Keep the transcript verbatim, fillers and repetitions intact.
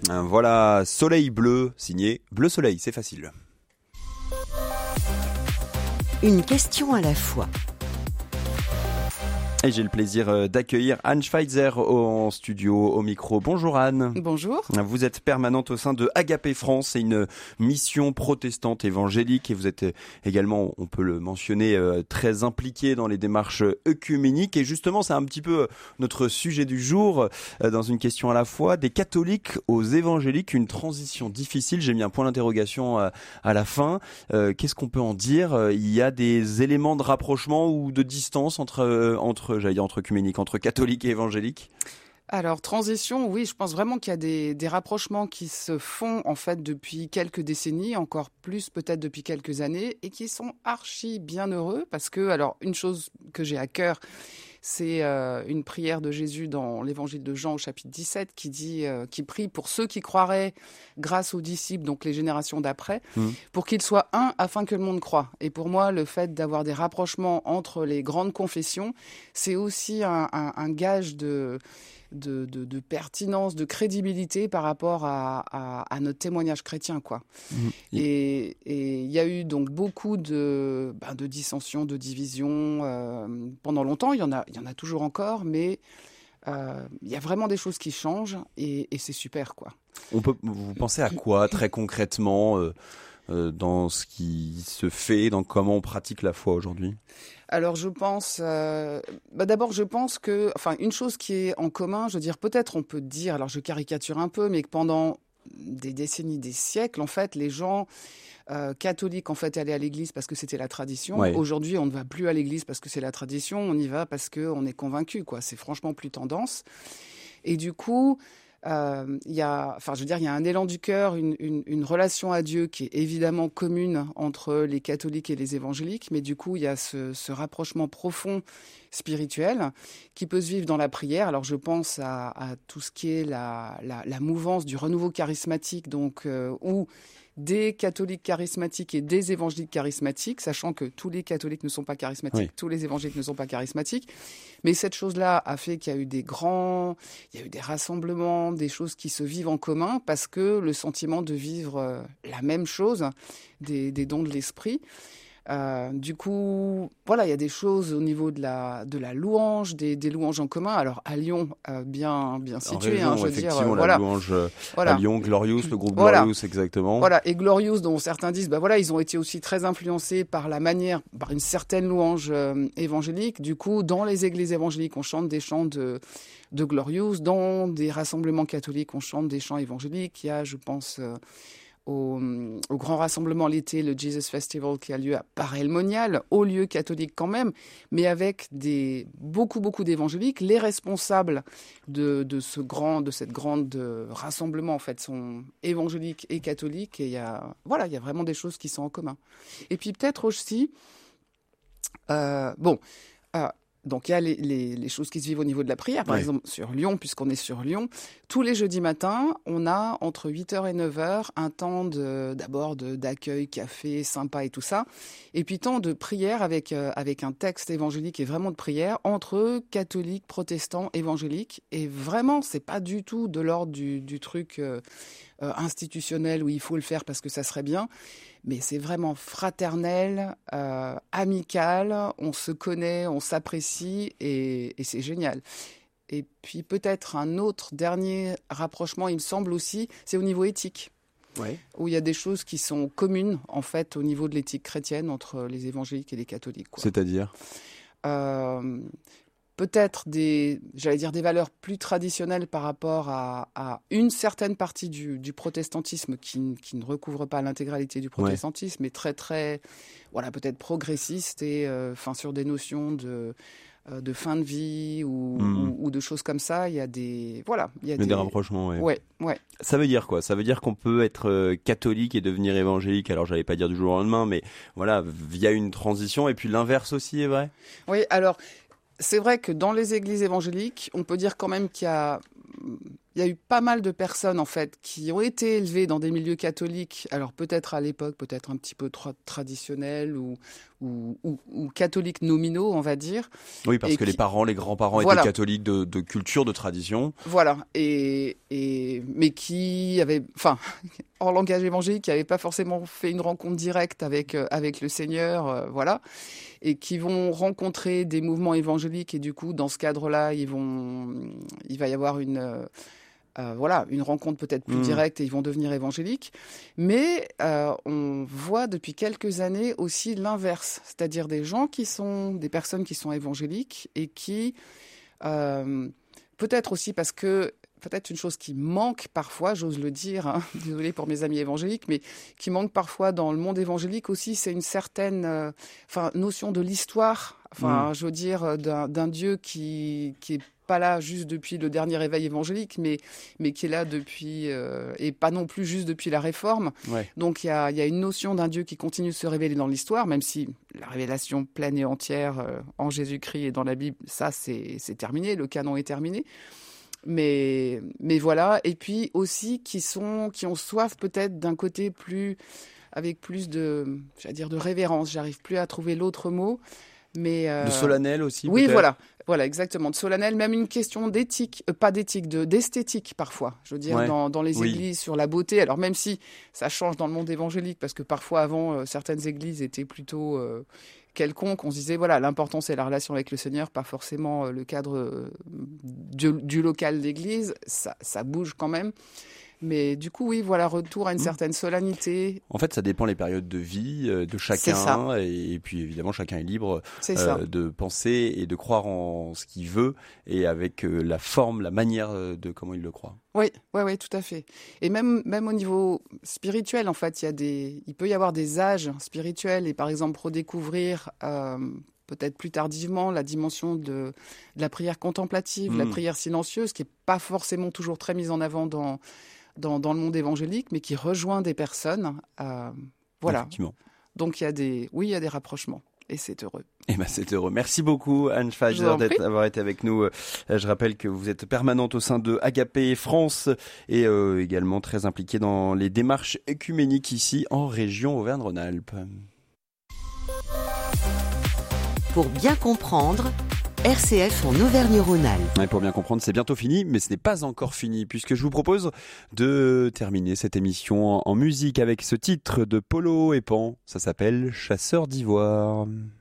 Voilà, Soleil bleu, signé Bleu Soleil, c'est facile. Une question à la fois. Et j'ai le plaisir d'accueillir Anne Schweitzer en studio, au micro. Bonjour Anne. Bonjour. Vous êtes permanente au sein de Agapé France, c'est une mission protestante évangélique et vous êtes également, on peut le mentionner, très impliquée dans les démarches œcuméniques. Et justement, c'est un petit peu notre sujet du jour, dans une question à la fois, des catholiques aux évangéliques, une transition difficile. J'ai mis un point d'interrogation à la fin. Qu'est-ce qu'on peut en dire ? Il y a des éléments de rapprochement ou de distance entre, entre j'allais dire entre œcuméniques, entre catholiques et évangéliques ? Alors, transition, oui, je pense vraiment qu'il y a des, des rapprochements qui se font en fait depuis quelques décennies, encore plus peut-être depuis quelques années, et qui sont archi bienheureux parce que, alors, une chose que j'ai à cœur, c'est euh, une prière de Jésus dans l'évangile de Jean au chapitre dix-sept qui dit, euh, qui prie pour ceux qui croiraient grâce aux disciples, donc les générations d'après, mmh. pour qu'ils soient un afin que le monde croie. Et pour moi, le fait d'avoir des rapprochements entre les grandes confessions, c'est aussi un, un, un gage de... De, de, de pertinence, de crédibilité par rapport à, à, à notre témoignage chrétien, quoi. Mmh. Et il y a eu donc beaucoup de, ben, de dissensions, de divisions euh, pendant longtemps. Il y en a, il y en a toujours encore, mais euh, il y a vraiment des choses qui changent et, et c'est super, quoi. On peut, vous pensez à quoi très concrètement euh, euh, dans ce qui se fait, dans comment on pratique la foi aujourd'hui ? Alors je pense, euh, bah d'abord je pense que, enfin une chose qui est en commun, je veux dire peut-être on peut dire, alors je caricature un peu, mais que pendant des décennies, des siècles, en fait les gens euh, catholiques en fait allaient à l'église parce que c'était la tradition. Ouais. Aujourd'hui on ne va plus à l'église parce que c'est la tradition, on y va parce qu'on est convaincu, quoi. C'est franchement plus tendance. Et du coup... Euh, y a, enfin, je veux dire, il y a un élan du cœur, une, une, une relation à Dieu qui est évidemment commune entre les catholiques et les évangéliques, mais du coup, il y a ce, ce rapprochement profond spirituel qui peut se vivre dans la prière. Alors, je pense à, à tout ce qui est la, la, la mouvance du renouveau charismatique, donc euh, où des catholiques charismatiques et des évangéliques charismatiques, sachant que tous les catholiques ne sont pas charismatiques, oui. tous les évangéliques ne sont pas charismatiques. Mais cette chose-là a fait qu'il y a eu des grands, il y a eu des rassemblements, des choses qui se vivent en commun parce que le sentiment de vivre la même chose, des, des dons de l'esprit. Euh, du coup, voilà, il y a des choses au niveau de la, de la louange, des, des louanges en commun. Alors, à Lyon, euh, bien, bien situé, région, hein, je veux effectivement, dire. Euh, la voilà. louange voilà. à Lyon, Glorious, le groupe voilà. Glorious, exactement. Voilà, et Glorious, dont certains disent, bah voilà, ils ont été aussi très influencés par la manière, par une certaine louange euh, évangélique. Du coup, dans les églises évangéliques, on chante des chants de, de Glorious. Dans des rassemblements catholiques, on chante des chants évangéliques. Il y a, je pense... Euh, Au, au grand rassemblement l'été, le Jesus Festival qui a lieu à Paray-le-Monial, au lieu catholique quand même, mais avec des, beaucoup, beaucoup d'évangéliques. Les responsables de, de, ce grand, de cette grande rassemblement, en fait, sont évangéliques et catholiques. Et il y a, voilà, il y a vraiment des choses qui sont en commun. Et puis peut-être aussi, euh, bon... Euh, Donc, il y a les, les, les choses qui se vivent au niveau de la prière. Par ouais. exemple, sur Lyon, puisqu'on est sur Lyon, tous les jeudis matins, on a entre huit heures et neuf heures un temps de, d'abord de, d'accueil, café, sympa et tout ça. Et puis, temps de prière avec, euh, avec un texte évangélique et vraiment de prière entre catholiques, protestants, évangéliques. Et vraiment, c'est pas du tout de l'ordre du, du truc euh, euh, institutionnel où il faut le faire parce que ça serait bien. Mais c'est vraiment fraternel, euh, amical, on se connaît, on s'apprécie et, et c'est génial. Et puis peut-être un autre dernier rapprochement, il me semble aussi, c'est au niveau éthique. Ouais. Où il y a des choses qui sont communes, en fait, au niveau de l'éthique chrétienne entre les évangéliques et les catholiques, quoi. C'est-à-dire euh, peut-être des, j'allais dire des valeurs plus traditionnelles par rapport à, à une certaine partie du, du protestantisme qui, qui ne recouvre pas l'intégralité du protestantisme, ouais. mais très, très, voilà, peut-être progressiste et euh, enfin, sur des notions de, euh, de fin de vie ou, mmh. ou, ou de choses comme ça. Il y a des, voilà, il y a mais des, des rapprochements, ouais. Ouais, ouais. Ça veut dire quoi ? Ça veut dire qu'on peut être euh, catholique et devenir évangélique. Alors, j'allais pas dire du jour au lendemain, mais voilà, via une transition. Et puis l'inverse aussi est vrai ? Oui, alors. C'est vrai que dans les églises évangéliques, on peut dire quand même qu'il y a, il y a eu pas mal de personnes en fait qui ont été élevées dans des milieux catholiques. Alors peut-être à l'époque, peut-être un petit peu tra- traditionnels ou ou, ou, ou catholiques nominaux, on va dire. Oui, parce et que qui... les parents, les grands-parents voilà. étaient catholiques de, de culture, de tradition. Voilà, et, et mais qui avaient, enfin, en langage évangélique, qui n'avaient pas forcément fait une rencontre directe avec euh, avec le Seigneur, euh, voilà, et qui vont rencontrer des mouvements évangéliques, et du coup, dans ce cadre-là, ils vont, il va y avoir une euh, Euh, voilà, une rencontre peut-être plus Mmh. directe et ils vont devenir évangéliques. Mais euh, on voit depuis quelques années aussi l'inverse, c'est-à-dire des gens qui sont, des personnes qui sont évangéliques et qui, euh, peut-être aussi parce que, peut-être une chose qui manque parfois, j'ose le dire, hein, désolé pour mes amis évangéliques, mais qui manque parfois dans le monde évangélique aussi, c'est une certaine euh, enfin, notion de l'histoire, enfin, mmh. je veux dire, d'un, d'un Dieu qui, qui est pas là juste depuis le dernier réveil évangélique, mais, mais qui est là depuis, euh, et pas non plus juste depuis la Réforme. Ouais. Donc il y a, y a une notion d'un Dieu qui continue de se révéler dans l'histoire, même si la révélation pleine et entière euh, en Jésus-Christ et dans la Bible, ça c'est, c'est terminé, le canon est terminé. Mais, mais voilà, et puis aussi qui, sont, qui ont soif peut-être d'un côté plus, avec plus de, j'allais dire de révérence, j'arrive plus à trouver l'autre mot. Mais euh... de solennel aussi. Oui, peut-être. voilà, voilà, exactement. De solennel, même une question d'éthique, euh, pas d'éthique, de d'esthétique parfois. Je veux dire, ouais. dans, dans les oui. églises, sur la beauté. Alors même si ça change dans le monde évangélique, parce que parfois avant, euh, certaines églises étaient plutôt euh, quelconques. On se disait, voilà, l'important c'est la relation avec le Seigneur, pas forcément euh, le cadre euh, du, du local d'église. Ça, ça bouge quand même. Mais du coup, oui, voilà, retour à une mmh. certaine solennité. En fait, ça dépend les périodes de vie euh, de chacun. Et, et puis, évidemment, chacun est libre euh, de penser et de croire en ce qu'il veut et avec euh, la forme, la manière de comment il le croit. Oui, oui, oui, tout à fait. Et même, même au niveau spirituel, en fait, il y a des, il peut y avoir des âges spirituels et, par exemple, redécouvrir... Euh, peut-être plus tardivement, la dimension de, de la prière contemplative, mmh. la prière silencieuse, qui n'est pas forcément toujours très mise en avant dans... Dans, dans le monde évangélique, mais qui rejoint des personnes. Euh, voilà. Effectivement. Donc, il y a des, oui, il y a des rapprochements. Et c'est heureux. Eh ben, c'est heureux. Merci beaucoup, Anne Pfazer, d'avoir été avec nous. Je rappelle que vous êtes permanente au sein de Agapé France et euh, également très impliquée dans les démarches œcuméniques ici en région Auvergne-Rhône-Alpes. Pour bien comprendre, R C F en Auvergne-Rhône-Alpes. Et pour bien comprendre, c'est bientôt fini, mais ce n'est pas encore fini, puisque je vous propose de terminer cette émission en musique avec ce titre de Polo et Pan. Ça s'appelle Chasseur d'ivoire.